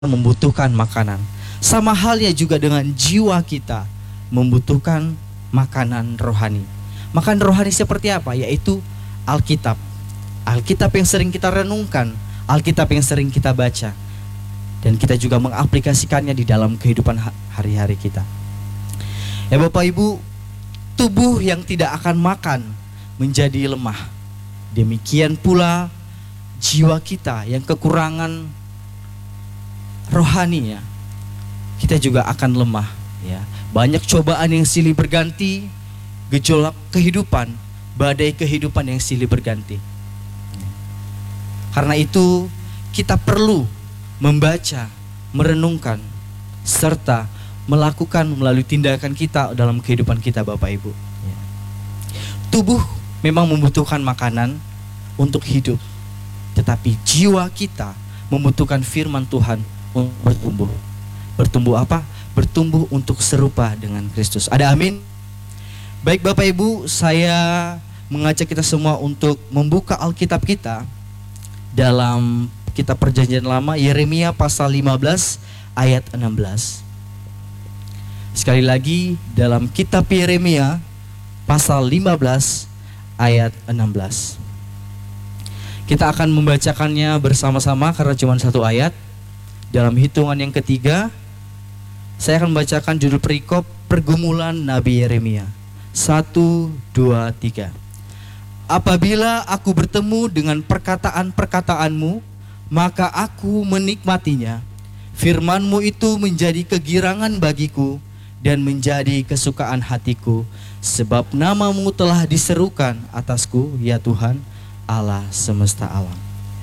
membutuhkan makanan. Sama halnya juga dengan jiwa kita membutuhkan makanan rohani. Makanan rohani seperti apa? Yaitu Alkitab. Alkitab yang sering kita renungkan, Alkitab yang sering kita baca, dan kita juga mengaplikasikannya di dalam kehidupan hari-hari kita. Ya Bapak Ibu, tubuh yang tidak akan makan menjadi lemah. Demikian pula jiwa kita yang kekurangan rohani, ya, kita juga akan lemah, ya. Banyak cobaan yang silih berganti, gejolak kehidupan, badai kehidupan yang silih berganti. Karena itu kita perlu membaca, merenungkan, serta melakukan melalui tindakan kita dalam kehidupan kita, Bapak Ibu. Tubuh memang membutuhkan makanan untuk hidup, tetapi jiwa kita membutuhkan firman Tuhan untuk bertumbuh. Bertumbuh apa? Bertumbuh untuk serupa dengan Kristus. Ada amin? Baik Bapak Ibu, saya mengajak kita semua untuk membuka Alkitab kita dalam kitab Perjanjian Lama, Yeremia pasal 15 ayat 16. Sekali lagi, dalam kitab Yeremia pasal 15 ayat 16. Kita akan membacakannya bersama-sama karena cuma satu ayat. Dalam hitungan yang ketiga, saya akan membacakan judul perikop pergumulan Nabi Yeremia. 1, 2, 3. Apabila aku bertemu dengan perkataan-perkataanmu, maka aku menikmatinya. Firmanmu itu menjadi kegirangan bagiku dan menjadi kesukaan hatiku, sebab namamu telah diserukan atasku, ya Tuhan, Allah semesta alam.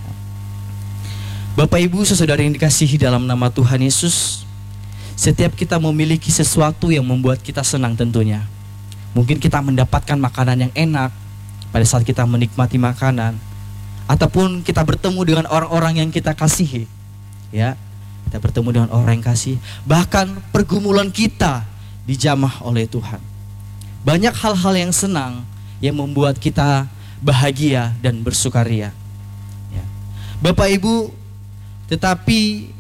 Bapak Ibu saudara yang dikasihi dalam nama Tuhan Yesus, setiap kita memiliki sesuatu yang membuat kita senang tentunya. Mungkin kita mendapatkan makanan yang enak pada saat kita menikmati makanan, ataupun kita bertemu dengan orang-orang yang kita kasihi, ya. Kita bertemu dengan orang yang kasih. Bahkan pergumulan kita dijamah oleh Tuhan. Banyak hal-hal yang senang yang membuat kita bahagia dan bersukaria, ya. Bapak Ibu, tetapi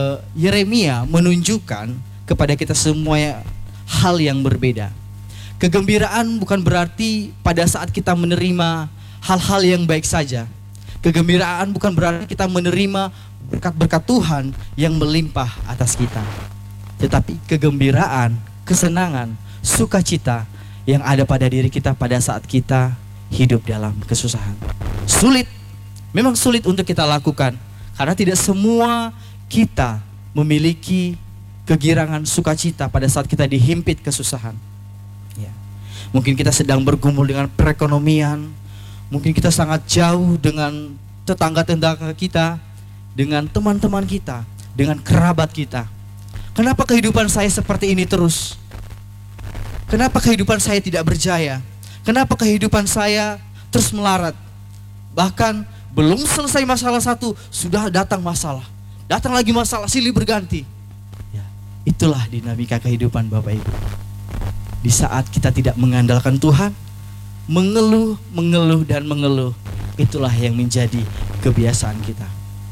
Yeremia menunjukkan kepada kita semua hal yang berbeda. Kegembiraan bukan berarti pada saat kita menerima hal-hal yang baik saja. Kegembiraan bukan berarti kita menerima berkat-berkat Tuhan yang melimpah atas kita. Tetapi kegembiraan, kesenangan, sukacita yang ada pada diri kita pada saat kita hidup dalam kesusahan. Sulit, memang sulit untuk kita lakukan, karena tidak semua kita memiliki kegirangan sukacita pada saat kita dihimpit kesusahan, ya. Mungkin kita sedang bergumul dengan perekonomian, mungkin kita sangat jauh dengan tetangga-tetangga kita, dengan teman-teman kita, dengan kerabat kita. Kenapa kehidupan saya seperti ini terus? Kenapa kehidupan saya tidak berjaya? Kenapa kehidupan saya terus melarat? Bahkan belum selesai masalah satu, sudah datang masalah. Datang lagi masalah, silih berganti, ya. Itulah dinamika kehidupan Bapak Ibu. Di saat kita tidak mengandalkan Tuhan, mengeluh, dan mengeluh, itulah yang menjadi kebiasaan kita.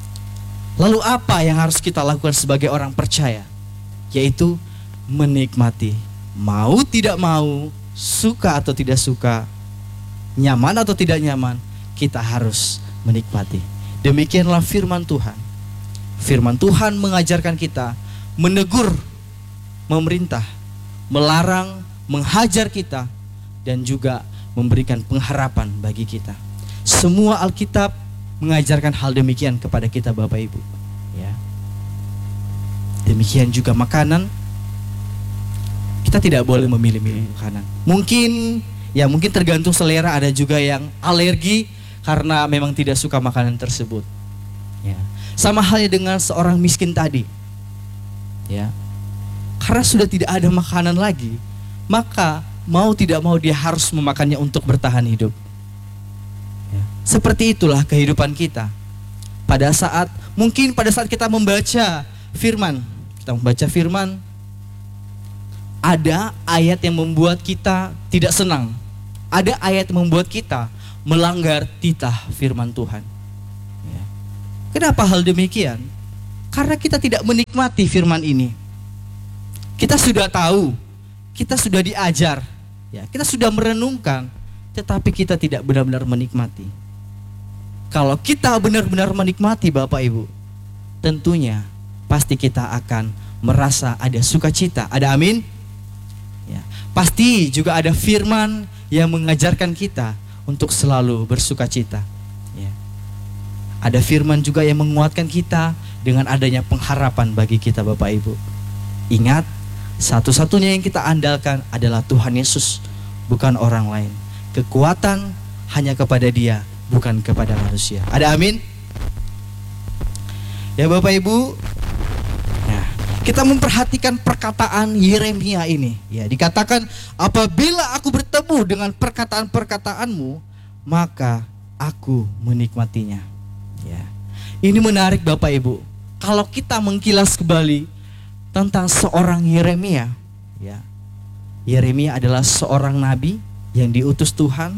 Lalu apa yang harus kita lakukan sebagai orang percaya? Yaitu menikmati. Mau tidak mau, suka atau tidak suka, nyaman atau tidak nyaman, kita harus menikmati. Demikianlah firman Tuhan. Firman Tuhan mengajarkan kita, menegur, memerintah, melarang, menghajar kita, dan juga memberikan pengharapan bagi kita. Semua Alkitab mengajarkan hal demikian kepada kita Bapak Ibu, ya. Demikian juga makanan. Kita tidak boleh memilih-milih makanan. Mungkin tergantung selera, ada juga yang alergi karena memang tidak suka makanan tersebut, ya. Sama halnya dengan seorang miskin tadi, ya. Karena sudah tidak ada makanan lagi, maka mau tidak mau dia harus memakannya untuk bertahan hidup, ya. Seperti itulah kehidupan kita. Pada saat kita membaca firman, ada ayat yang membuat kita tidak senang. Ada ayat yang membuat kita melanggar titah firman Tuhan, ya. Kenapa hal demikian? Karena kita tidak menikmati firman ini. Kita sudah tahu, kita sudah diajar, ya, kita sudah merenungkan, tetapi kita tidak benar-benar menikmati. Kalau kita benar-benar menikmati Bapak Ibu, tentunya pasti kita akan merasa ada sukacita. Ada amin? Ya, pasti juga ada firman yang mengajarkan kita untuk selalu bersukacita. Ya. Ada firman juga yang menguatkan kita dengan adanya pengharapan bagi kita Bapak Ibu. Ingat, satu-satunya yang kita andalkan adalah Tuhan Yesus, bukan orang lain. Kekuatan hanya kepada Dia, bukan kepada manusia. Ada amin? Ya Bapak Ibu, nah, kita memperhatikan perkataan Yeremia ini. Ya, dikatakan, apabila aku bertemu dengan perkataan-perkataanmu, maka aku menikmatinya. Ya. Ini menarik Bapak Ibu. Kalau kita mengkilas kembali tentang seorang Yeremia, ya. Yeremia adalah seorang nabi yang diutus Tuhan.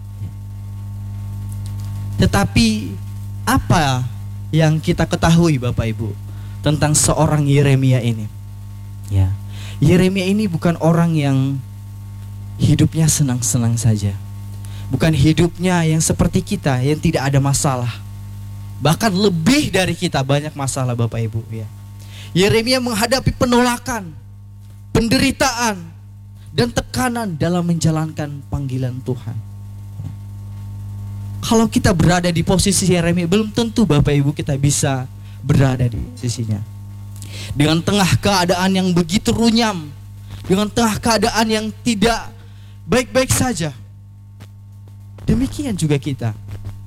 Tetapi apa yang kita ketahui Bapak Ibu tentang seorang Yeremia ini? Ya. Yeremia ini bukan orang yang hidupnya senang-senang saja. Bukan hidupnya yang seperti kita yang tidak ada masalah. Bahkan lebih dari kita banyak masalah Bapak Ibu, ya. Yeremia menghadapi penolakan, penderitaan, dan tekanan dalam menjalankan panggilan Tuhan. Kalau kita berada di posisi Yeremia, belum tentu Bapak Ibu kita bisa berada di sisinya. Dengan tengah keadaan yang begitu runyam, dengan tengah keadaan yang tidak baik-baik saja, demikian juga kita.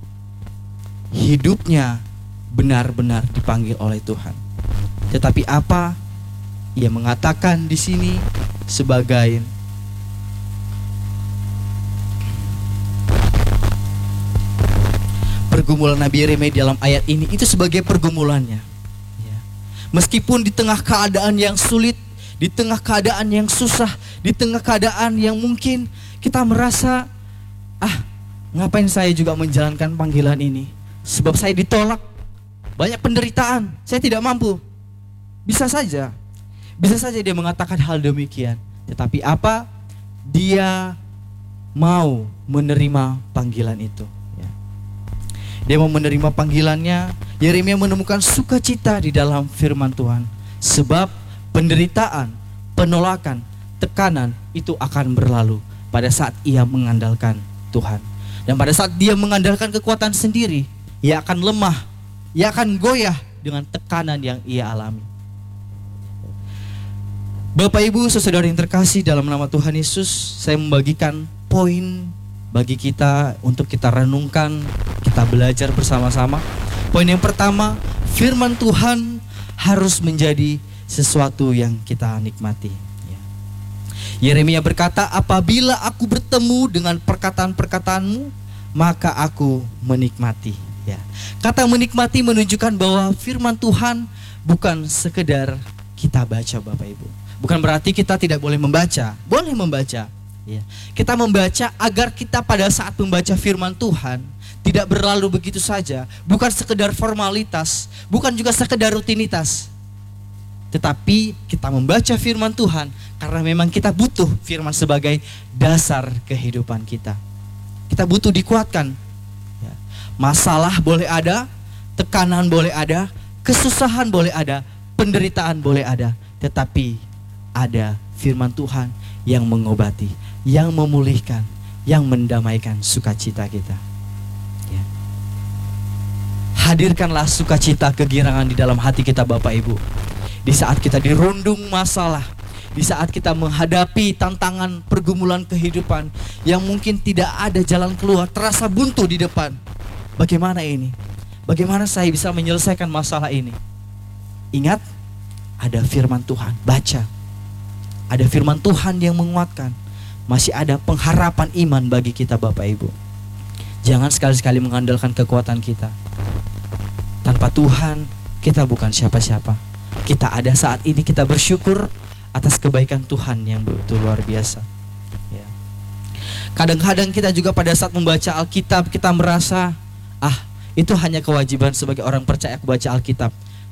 Hidupnya benar-benar dipanggil oleh Tuhan. Tetapi apa ia mengatakan di sini sebagai pergumulan Nabi Yeremia dalam ayat ini, itu sebagai pergumulannya. Ya. Meskipun di tengah keadaan yang sulit, di tengah keadaan yang susah, di tengah keadaan yang mungkin kita merasa, ngapain saya juga menjalankan panggilan ini? Sebab saya ditolak, banyak penderitaan, saya tidak mampu. Bisa saja dia mengatakan hal demikian. Tetapi apa? Dia mau menerima panggilan itu. Ya. Dia mau menerima panggilannya. Yeremia menemukan sukacita di dalam firman Tuhan. Sebab penderitaan, penolakan, tekanan itu akan berlalu pada saat ia mengandalkan Tuhan. Dan pada saat dia mengandalkan kekuatan sendiri, ia akan lemah, ia akan goyah dengan tekanan yang ia alami. Bapak Ibu, saudara yang terkasih dalam nama Tuhan Yesus, saya membagikan poin bagi kita untuk kita renungkan, kita belajar bersama-sama. Poin yang pertama, firman Tuhan harus menjadi sesuatu yang kita nikmati. Yeremia berkata, apabila aku bertemu dengan perkataan-perkataanmu, maka aku menikmati. Ya. Kata menikmati menunjukkan bahwa firman Tuhan bukan sekedar kita baca Bapak Ibu. Bukan berarti kita tidak boleh membaca. Boleh membaca. Ya. Kita membaca agar kita pada saat membaca firman Tuhan tidak berlalu begitu saja. Bukan sekedar formalitas, bukan juga sekedar rutinitas. Tetapi kita membaca firman Tuhan karena memang kita butuh firman sebagai dasar kehidupan kita. Kita butuh dikuatkan. Ya. Masalah boleh ada, tekanan boleh ada, kesusahan boleh ada, penderitaan boleh ada, tetapi ada firman Tuhan yang mengobati, yang memulihkan, yang mendamaikan sukacita kita. Ya. Hadirkanlah sukacita kegirangan di dalam hati kita Bapak Ibu. Di saat kita dirundung masalah, di saat kita menghadapi tantangan pergumulan kehidupan yang mungkin tidak ada jalan keluar, terasa buntu di depan. Bagaimana ini? Bagaimana saya bisa menyelesaikan masalah ini? Ingat, ada firman Tuhan, baca. Ada firman Tuhan yang menguatkan. Masih ada pengharapan iman bagi kita Bapak Ibu. Jangan sekali-sekali mengandalkan kekuatan kita. Tanpa Tuhan, kita bukan siapa-siapa. Kita ada saat ini, kita bersyukur atas kebaikan Tuhan yang begitu luar biasa. Ya. Kadang-kadang kita juga pada saat membaca Alkitab, kita merasa, itu hanya kewajiban sebagai orang percaya aku baca Alkitab.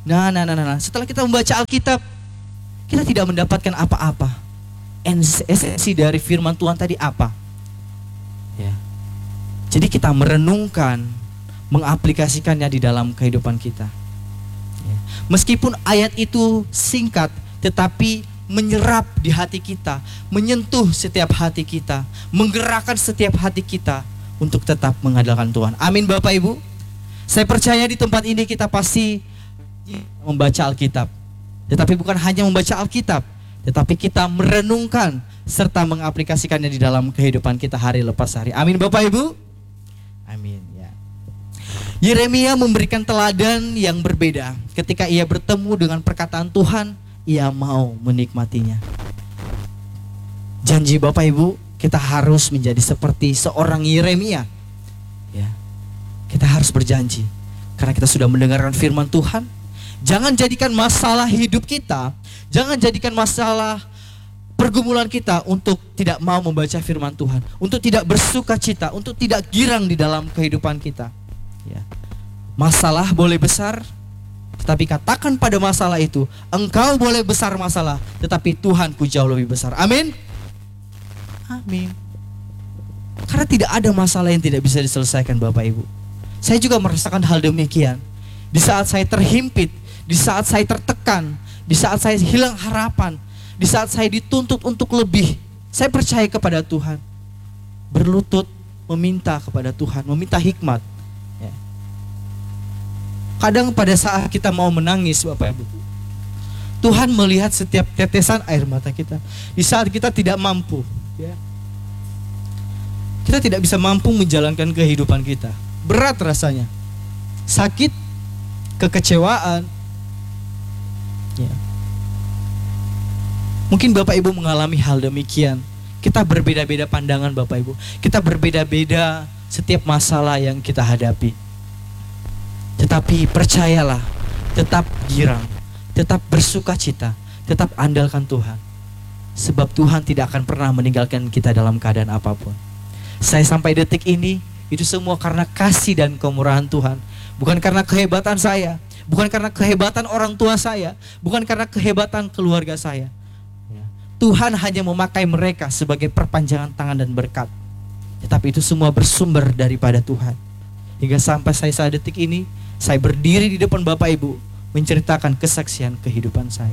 Nah. Setelah kita membaca Alkitab, kita tidak mendapatkan apa-apa. Esensi dari firman Tuhan tadi apa? Ya. Jadi kita merenungkan, mengaplikasikannya di dalam kehidupan kita. Ya. Meskipun ayat itu singkat, tetapi menyerap di hati kita, menyentuh setiap hati kita, menggerakkan setiap hati kita untuk tetap mengandalkan Tuhan. Amin Bapak Ibu. Saya percaya di tempat ini kita pasti membaca Alkitab. Tetapi bukan hanya membaca Alkitab, tetapi kita merenungkan serta mengaplikasikannya di dalam kehidupan kita hari lepas hari. Amin Bapak Ibu. Amin ya. Yeremia memberikan teladan yang berbeda. Ketika ia bertemu dengan perkataan Tuhan, ia mau menikmatinya. Janji Bapak Ibu, kita harus menjadi seperti seorang Yeremia. Ya. Kita harus berjanji karena kita sudah mendengarkan firman Tuhan. Jangan jadikan masalah hidup kita, jangan jadikan masalah pergumulan kita untuk tidak mau membaca firman Tuhan, untuk tidak bersuka cita, untuk tidak girang di dalam kehidupan kita. Ya. Masalah boleh besar, tetapi katakan pada masalah itu, engkau boleh besar masalah, tetapi Tuhanku jauh lebih besar. Amin. Amin. Karena tidak ada masalah yang tidak bisa diselesaikan Bapak Ibu. Saya juga merasakan hal demikian. Di saat saya terhimpit, di saat saya tertekan, di saat saya hilang harapan, di saat saya dituntut untuk lebih, saya percaya kepada Tuhan. Berlutut meminta kepada Tuhan, meminta hikmat. Ya. Kadang pada saat kita mau menangis Bapak Ibu, Tuhan melihat setiap tetesan air mata kita. Di saat kita tidak mampu, ya, kita tidak bisa mampu menjalankan kehidupan kita. Berat rasanya, sakit, kekecewaan. Ya. Mungkin Bapak Ibu mengalami hal demikian. Kita berbeda-beda pandangan Bapak Ibu. Kita berbeda-beda setiap masalah yang kita hadapi. Tetapi percayalah, tetap girang, tetap bersuka cita, tetap andalkan Tuhan. Sebab Tuhan tidak akan pernah meninggalkan kita dalam keadaan apapun. Saya sampai detik ini, itu semua karena kasih dan kemurahan Tuhan. Bukan karena kehebatan saya, bukan karena kehebatan orang tua saya, bukan karena kehebatan keluarga saya. Tuhan hanya memakai mereka sebagai perpanjangan tangan dan berkat. Tetapi itu semua bersumber daripada Tuhan. Hingga sampai saya saat detik ini, saya berdiri di depan Bapak Ibu, menceritakan kesaksian kehidupan saya.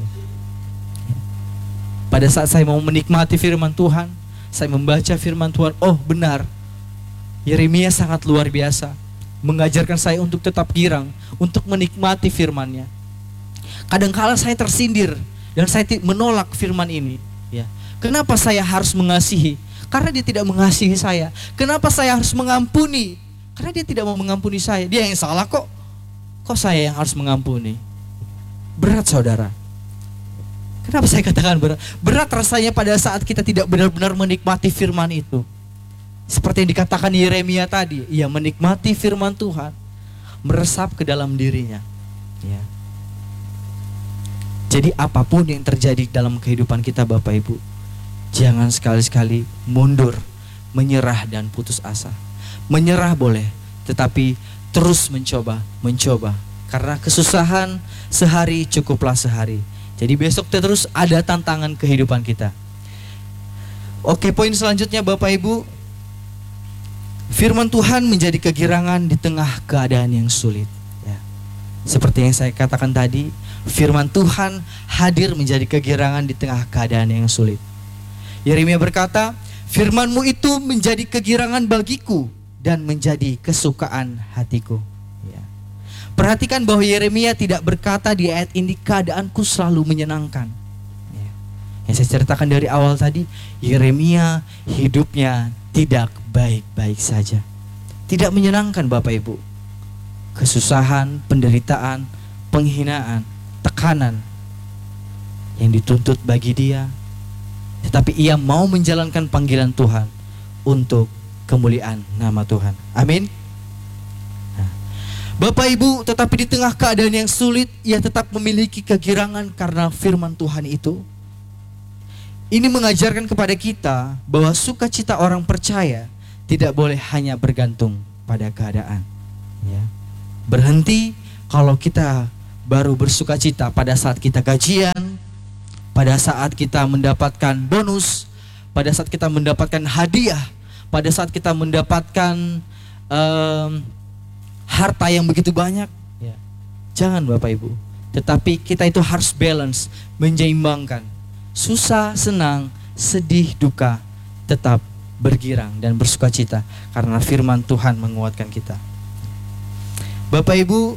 Pada saat saya mau menikmati firman Tuhan, saya membaca firman Tuhan, oh benar, Yeremia sangat luar biasa, mengajarkan saya untuk tetap girang, untuk menikmati firman-Nya. Kadang-kala saya tersindir dan saya menolak firman ini. Ya. Kenapa saya harus mengasihi? Karena dia tidak mengasihi saya. Kenapa saya harus mengampuni? Karena dia tidak mau mengampuni saya. Dia yang salah kok. Kok saya yang harus mengampuni? Berat saudara. Kenapa saya katakan berat? Berat rasanya pada saat kita tidak benar-benar menikmati firman itu. Seperti yang dikatakan Yeremia tadi, ia menikmati firman Tuhan, meresap ke dalam dirinya. Ya. Jadi apapun yang terjadi dalam kehidupan kita Bapak Ibu, jangan sekali-sekali mundur, menyerah dan putus asa. Menyerah boleh, tetapi terus mencoba. Karena kesusahan sehari cukuplah sehari. Jadi besok terus ada tantangan kehidupan kita. Oke, poin selanjutnya Bapak Ibu, firman Tuhan menjadi kegirangan di tengah keadaan yang sulit. Ya. Seperti yang saya katakan tadi, firman Tuhan hadir menjadi kegirangan di tengah keadaan yang sulit. Yeremia berkata, firman-Mu itu menjadi kegirangan bagiku dan menjadi kesukaan hatiku. Ya. Perhatikan bahwa Yeremia tidak berkata di ayat ini, keadaanku selalu menyenangkan. Ya. Yang saya ceritakan dari awal tadi, Yeremia hidupnya tidak baik-baik saja. Tidak menyenangkan Bapak Ibu. Kesusahan, penderitaan, penghinaan, tekanan yang dituntut bagi dia, tetapi ia mau menjalankan panggilan Tuhan untuk kemuliaan nama Tuhan. Amin. Nah, Bapak Ibu, tetapi di tengah keadaan yang sulit, ia tetap memiliki kegirangan karena firman Tuhan itu. Ini mengajarkan kepada kita bahwa sukacita orang percaya tidak boleh hanya bergantung pada keadaan. Ya. Berhenti kalau kita baru bersuka cita pada saat kita gajian, pada saat kita mendapatkan bonus, pada saat kita mendapatkan hadiah, pada saat kita mendapatkan harta yang begitu banyak. Ya. Jangan Bapak Ibu. Tetapi kita itu harus balance, menyeimbangkan. Susah, senang, sedih, duka, tetap bergirang dan bersuka cita karena firman Tuhan menguatkan kita. Bapak Ibu,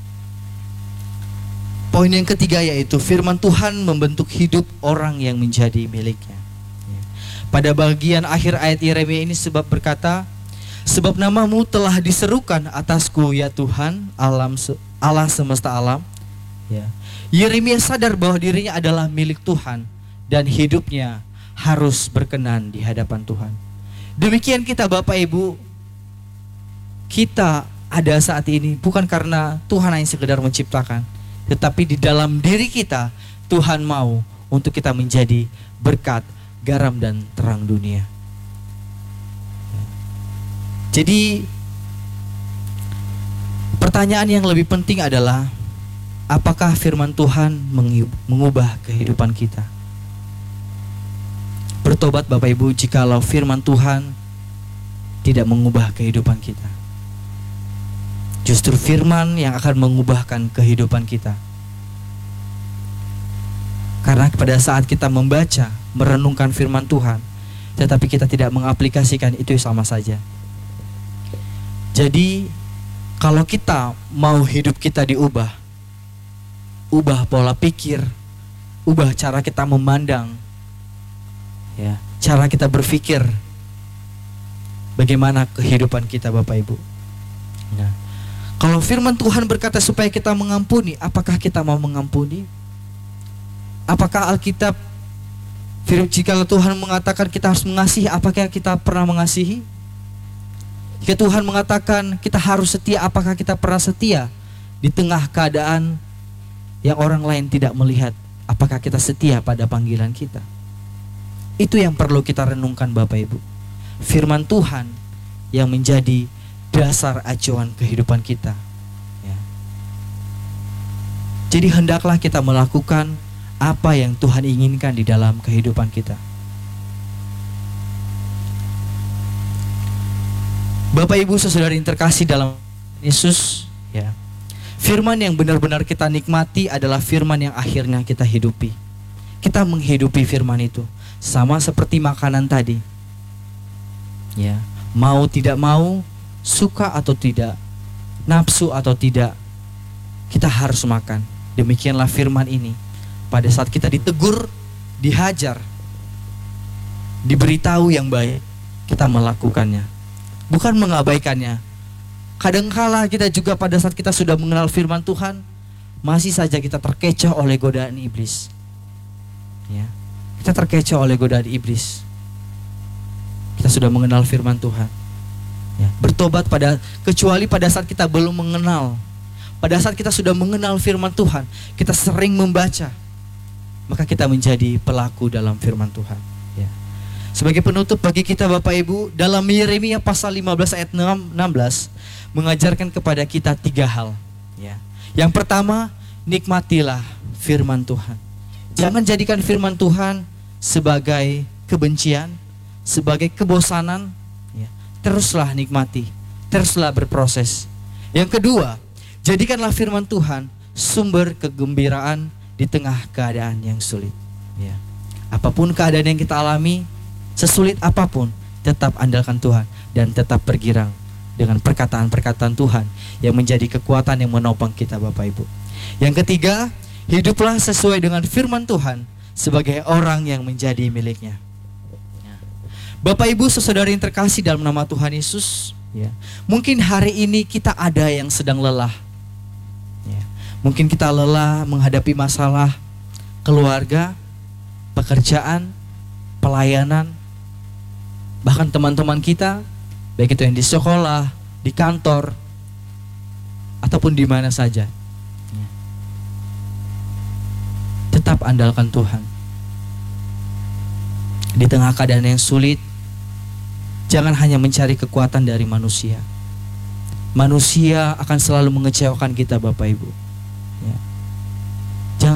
poin yang ketiga yaitu firman Tuhan membentuk hidup orang yang menjadi miliknya. Pada bagian akhir ayat Yeremia ini sebab berkata, sebab namamu telah diserukan atasku ya Tuhan, Allah semesta alam. Yeremia sadar bahwa dirinya adalah milik Tuhan dan hidupnya harus berkenan di hadapan Tuhan. Demikian kita Bapak Ibu, kita ada saat ini bukan karena Tuhan hanya sekedar menciptakan, tetapi di dalam diri kita Tuhan mau untuk kita menjadi berkat, garam dan terang dunia. Jadi pertanyaan yang lebih penting adalah, apakah firman Tuhan mengubah kehidupan kita? Bertobat Bapak Ibu jikalau firman Tuhan tidak mengubah kehidupan kita. Justru firman yang akan mengubahkan kehidupan kita. Karena pada saat kita membaca, merenungkan firman Tuhan, tetapi kita tidak mengaplikasikan, itu sama saja. Jadi kalau kita mau hidup kita diubah, ubah pola pikir, ubah cara kita memandang, ya, cara kita berpikir, bagaimana kehidupan kita Bapak Ibu. Nah, kalau firman Tuhan berkata supaya kita mengampuni, apakah kita mau mengampuni? Apakah Alkitab, jika Tuhan mengatakan kita harus mengasihi, apakah kita pernah mengasihi? Jika Tuhan mengatakan kita harus setia, apakah kita pernah setia? Di tengah keadaan yang orang lain tidak melihat, apakah kita setia pada panggilan kita? Itu yang perlu kita renungkan Bapak Ibu. Firman Tuhan yang menjadi dasar acuan kehidupan kita, ya. Jadi hendaklah kita melakukan apa yang Tuhan inginkan di dalam kehidupan kita. Bapak Ibu saudara yang terkasih dalam Yesus, ya. Firman yang benar-benar kita nikmati adalah firman yang akhirnya kita hidupi. Kita menghidupi firman itu sama seperti makanan tadi, ya. Mau tidak mau, suka atau tidak, nafsu atau tidak, kita harus makan. Demikianlah firman ini. Pada saat kita ditegur, dihajar, diberitahu yang baik, kita melakukannya, bukan mengabaikannya. Kadangkala kita juga pada saat kita sudah mengenal firman Tuhan, masih saja kita terkecoh oleh godaan iblis, ya. Kita terkecoh oleh godaan iblis. Kita sudah mengenal firman Tuhan, ya. Bertobat kecuali pada saat kita belum mengenal. Pada saat kita sudah mengenal firman Tuhan, kita sering membaca, maka kita menjadi pelaku dalam firman Tuhan, ya. Sebagai penutup bagi kita Bapak Ibu, dalam Yeremia pasal 15 ayat 16 mengajarkan kepada kita 3 hal, ya. Yang pertama, nikmatilah firman Tuhan. Jangan jadikan firman Tuhan sebagai kebencian, sebagai kebosanan, ya. Teruslah nikmati, teruslah berproses. Yang kedua, jadikanlah firman Tuhan sumber kegembiraan di tengah keadaan yang sulit, ya. Apapun keadaan yang kita alami, sesulit apapun, tetap andalkan Tuhan dan tetap bergirang dengan perkataan-perkataan Tuhan yang menjadi kekuatan yang menopang kita Bapak Ibu. Yang ketiga, hiduplah sesuai dengan firman Tuhan sebagai orang yang menjadi miliknya, ya. Bapak Ibu saudara yang terkasih dalam nama Tuhan Yesus, ya. Mungkin hari ini kita ada yang sedang lelah, ya. Mungkin kita lelah menghadapi masalah keluarga, pekerjaan, pelayanan, bahkan teman-teman kita, baik itu yang di sekolah, di kantor, ataupun di mana saja. Tetap andalkan Tuhan. Di tengah keadaan yang sulit, jangan hanya mencari kekuatan dari manusia. Manusia akan selalu mengecewakan kita Bapak Ibu, ya.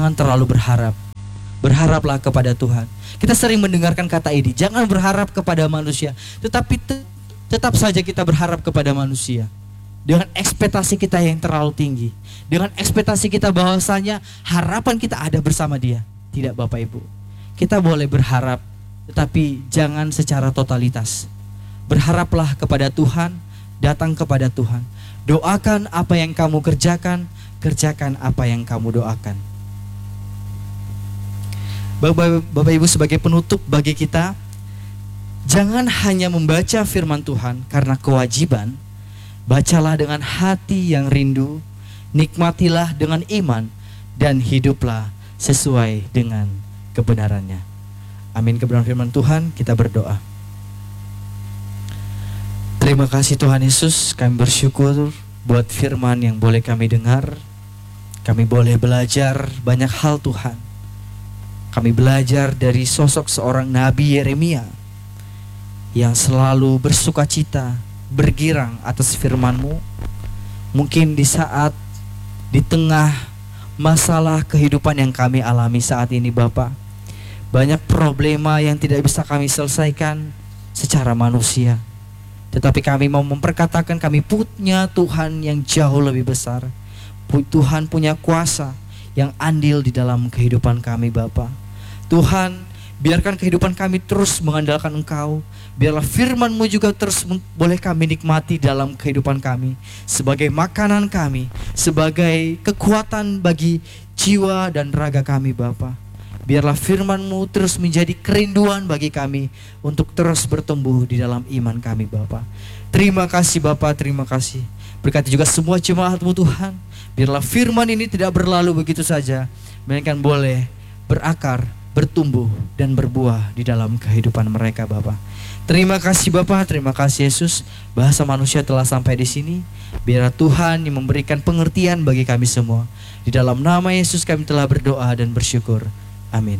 jangan terlalu berharap. Berharaplah kepada Tuhan. Kita sering mendengarkan kata ini, jangan berharap kepada manusia, tetapi tetap saja kita berharap kepada manusia. Dengan ekspektasi kita yang terlalu tinggi, dengan ekspektasi kita bahwasanya harapan kita ada bersama Dia. Tidak, Bapak Ibu. Kita boleh berharap, tetapi jangan secara totalitas. Berharaplah kepada Tuhan, datang kepada Tuhan. Doakan apa yang kamu kerjakan, kerjakan apa yang kamu doakan. Bapak Ibu, sebagai penutup bagi kita, jangan hanya membaca firman Tuhan karena kewajiban. Bacalah dengan hati yang rindu, nikmatilah dengan iman, dan hiduplah sesuai dengan kebenarannya. Amin. Kebenaran firman Tuhan, kita berdoa. Terima kasih Tuhan Yesus, kami bersyukur buat firman yang boleh kami dengar. Kami boleh belajar banyak hal Tuhan. Kami belajar dari sosok seorang Nabi Yeremia yang selalu bersukacita, bergirang atas firman-Mu. Mungkin di saat, di tengah masalah kehidupan yang kami alami saat ini Bapa, banyak problema yang tidak bisa kami selesaikan secara manusia. Tetapi kami mau memperkatakan kami punya Tuhan yang jauh lebih besar. Tuhan punya kuasa yang andil di dalam kehidupan kami Bapa. Tuhan, biarkan kehidupan kami terus mengandalkan Engkau. Biarlah firman-Mu juga terus boleh kami nikmati dalam kehidupan kami, sebagai makanan kami, sebagai kekuatan bagi jiwa dan raga kami Bapa. Biarlah firman-Mu terus menjadi kerinduan bagi kami untuk terus bertumbuh di dalam iman kami Bapa. Terima kasih Bapa, terima kasih. Berkati juga semua jemaat-Mu Tuhan. Biarlah firman ini tidak berlalu begitu saja, melainkan boleh berakar, bertumbuh dan berbuah di dalam kehidupan mereka Bapa. Terima kasih Bapa, terima kasih Yesus. Bahasa manusia telah sampai di sini. Biarlah Tuhan yang memberikan pengertian bagi kami semua. Di dalam nama Yesus kami telah berdoa dan bersyukur. Amin.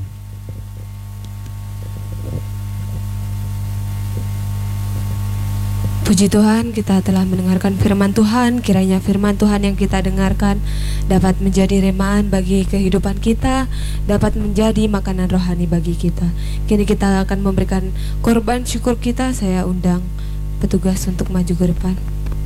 Puji Tuhan, kita telah mendengarkan firman Tuhan. Kiranya firman Tuhan yang kita dengarkan dapat menjadi remaan bagi kehidupan kita, dapat menjadi makanan rohani bagi kita. Kini kita akan memberikan korban syukur kita. Saya undang petugas untuk maju ke depan.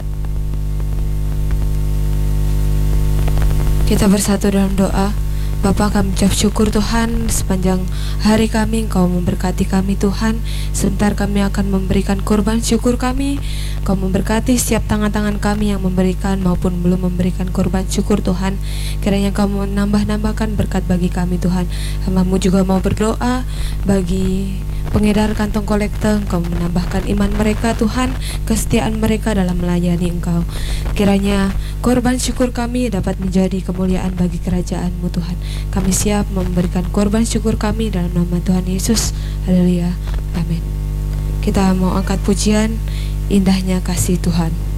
Kita bersatu dalam doa. Bapa, kami ucap syukur Tuhan, sepanjang hari kami Engkau memberkati kami Tuhan. Sebentar kami akan memberikan korban syukur kami. Engkau memberkati setiap tangan-tangan kami yang memberikan maupun belum memberikan korban syukur Tuhan. Kiranya Engkau menambah-nambahkan berkat bagi kami Tuhan. Hamba-Mu juga mau berdoa bagi pengedar kantong kolektor. Engkau menambahkan iman mereka Tuhan, kesetiaan mereka dalam melayani Engkau. Kiranya korban syukur kami dapat menjadi kemuliaan bagi kerajaan-Mu Tuhan. Kami siap memberikan korban syukur kami dalam nama Tuhan Yesus. Haleluya. Amin. Kita mau angkat pujian, indahnya kasih Tuhan.